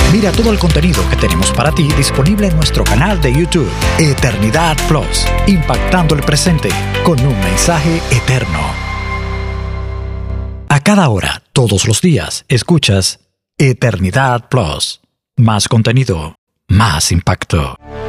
Mira todo el contenido que tenemos para ti disponible en nuestro canal de YouTube, Eternidad Plus, impactando el presente con un mensaje eterno. A cada hora, todos los días, escuchas Eternidad Plus. Más contenido, más impacto.